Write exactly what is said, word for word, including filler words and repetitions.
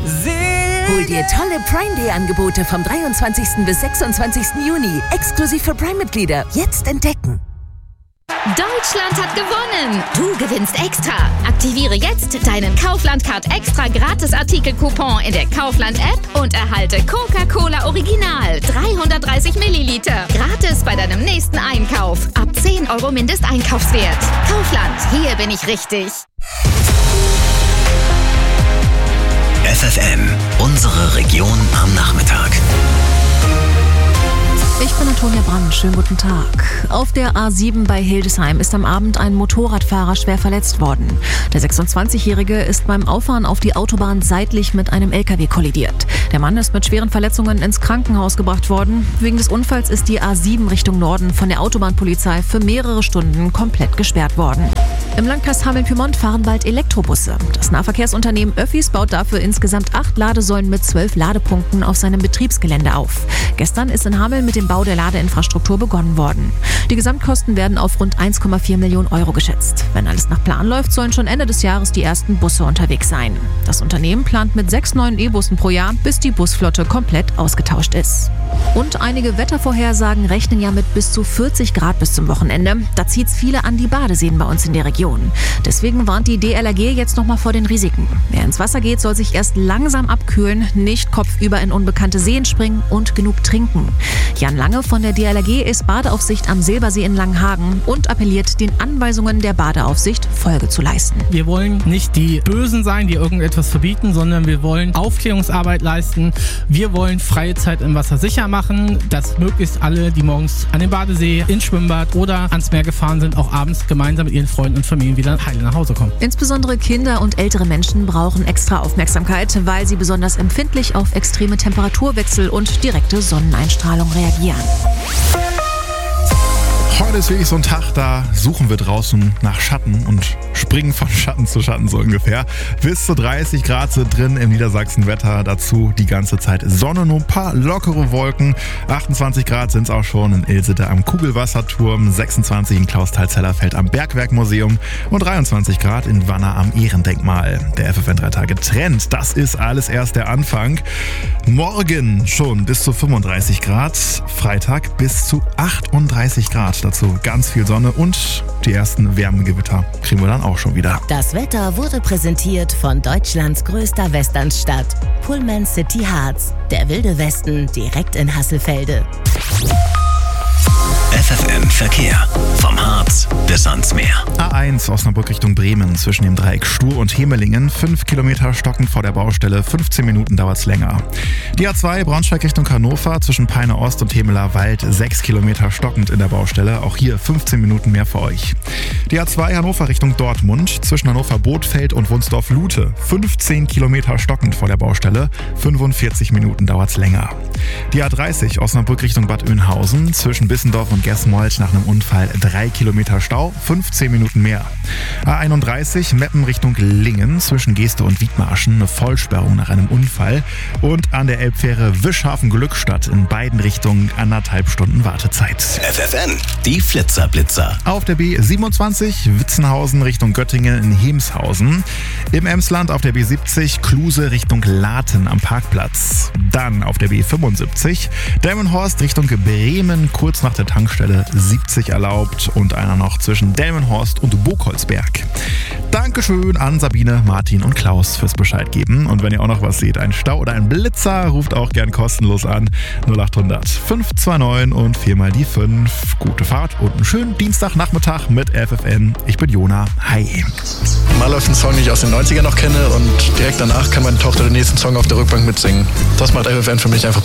Hol dir tolle Prime Day Angebote vom dreiundzwanzigsten bis sechsundzwanzigsten Juni. Exklusiv für Prime-Mitglieder. Jetzt entdecken. Deutschland hat gewonnen! Du gewinnst extra! Aktiviere jetzt deinen Kaufland-Card Extra Gratis-Artikel-Coupon in der Kaufland-App und erhalte Coca-Cola Original dreihundertdreißig Milliliter gratis bei deinem nächsten Einkauf. Ab zehn Euro Mindesteinkaufswert. Kaufland, hier bin ich richtig. F F M, unsere Region am Nachmittag. Ich bin Antonia Brandt, schönen guten Tag. Auf der A sieben bei Hildesheim ist am Abend ein Motorradfahrer schwer verletzt worden. Der sechsundzwanzigjährige ist beim Auffahren auf die Autobahn seitlich mit einem L K W kollidiert. Der Mann ist mit schweren Verletzungen ins Krankenhaus gebracht worden. Wegen des Unfalls ist die A sieben Richtung Norden von der Autobahnpolizei für mehrere Stunden komplett gesperrt worden. Im Landkreis Hameln-Pyrmont fahren bald Elektrobusse. Das Nahverkehrsunternehmen Öffis baut dafür insgesamt acht Ladesäulen mit zwölf Ladepunkten auf seinem Betriebsgelände auf. Gestern ist in Hameln mit dem Bau der Ladeinfrastruktur begonnen worden. Die Gesamtkosten werden auf rund eins Komma vier Millionen Euro geschätzt. Wenn alles nach Plan läuft, sollen schon Ende des Jahres die ersten Busse unterwegs sein. Das Unternehmen plant mit sechs neuen E-Bussen pro Jahr, bis die Busflotte komplett ausgetauscht ist. Und einige Wettervorhersagen rechnen ja mit bis zu vierzig Grad bis zum Wochenende. Da zieht's viele an die Badeseen bei uns in der Region. Deswegen warnt die D L R G jetzt nochmal vor den Risiken. Wer ins Wasser geht, soll sich erst langsam abkühlen, nicht kopfüber in unbekannte Seen springen und genug trinken. Jan Lange von der D L R G ist Badeaufsicht am Silbersee in Langenhagen und appelliert, den Anweisungen der Badeaufsicht Folge zu leisten. Wir wollen nicht die Bösen sein, die irgendetwas verbieten, sondern wir wollen Aufklärungsarbeit leisten. Wir wollen freie Zeit im Wasser sicher machen, dass möglichst alle, die morgens an den Badesee, ins Schwimmbad oder ans Meer gefahren sind, auch abends gemeinsam mit ihren Freunden und Familien wieder heil nach Hause kommen. Insbesondere Kinder und ältere Menschen brauchen extra Aufmerksamkeit, weil sie besonders empfindlich auf extreme Temperaturwechsel und direkte Sonneneinstrahlung reagieren. Heute ist wirklich so ein Tag, da suchen wir draußen nach Schatten und springen von Schatten zu Schatten so ungefähr. Bis zu dreißig Grad sind drin im Niedersachsen-Wetter. Dazu die ganze Zeit Sonne, nur ein paar lockere Wolken. achtundzwanzig Grad sind es auch schon in Ilsede am Kugelwasserturm, sechsundzwanzig in Klausthal-Zellerfeld am Bergwerkmuseum und dreiundzwanzig Grad in Wanner am Ehrendenkmal. Der F F N drei Tage Trend, das ist alles erst der Anfang. Morgen schon bis zu fünfunddreißig Grad, Freitag bis zu achtunddreißig Grad. Dazu ganz viel Sonne und die ersten Wärmegewitter kriegen wir dann auch schon wieder. Das Wetter wurde präsentiert von Deutschlands größter Westernstadt, Pullman City Harz. Der wilde Westen direkt in Hasselfelde. F F M Verkehr. Vom Harz bis ans Meer. A eins Osnabrück Richtung Bremen zwischen dem Dreieck Stur und Hemelingen. fünf Kilometer stockend vor der Baustelle. fünfzehn Minuten dauert es länger. Die A zwei Braunschweig Richtung Hannover zwischen Peine Ost und Hemeler Wald. sechs Kilometer stockend in der Baustelle. Auch hier fünfzehn Minuten mehr für euch. Die A zwei Hannover Richtung Dortmund zwischen Hannover Bothfeld und Wunsdorf-Lute. fünfzehn Kilometer stockend vor der Baustelle. fünfundvierzig Minuten dauert es länger. Die A dreißig Osnabrück Richtung Bad Oeynhausen zwischen Bissendorf und Gesmold nach einem Unfall drei Kilometer Stau, fünfzehn Minuten mehr. A einunddreißig Meppen Richtung Lingen zwischen Geeste und Wiedmarschen, eine Vollsperrung nach einem Unfall. Und an der Elbfähre Wischhafen-Glückstadt in beiden Richtungen anderthalb Stunden Wartezeit. F F N, die Flitzerblitzer. Auf der B siebenundzwanzig Witzenhausen Richtung Göttingen in Hemshausen. Im Emsland auf der B siebzig Kluse Richtung Laten am Parkplatz. Dann auf der B fünfundsiebzig Delmenhorst Richtung Bremen kurz nach der Tankstelle siebzig erlaubt und einer noch zwischen Delmenhorst und Burgholzberg. Dankeschön an Sabine, Martin und Klaus fürs Bescheid geben. Und wenn ihr auch noch was seht, ein Stau oder ein Blitzer, ruft auch gern kostenlos an. null achthundert fünf zwei neun und viermal die fünf. Gute Fahrt und einen schönen Dienstagnachmittag mit F F N. Ich bin Jona. Hi. Mal läuft ein Song, den ich aus den neunzigern noch kenne und direkt danach kann meine Tochter den nächsten Song auf der Rückbank mitsingen. Das macht F F N für mich einfach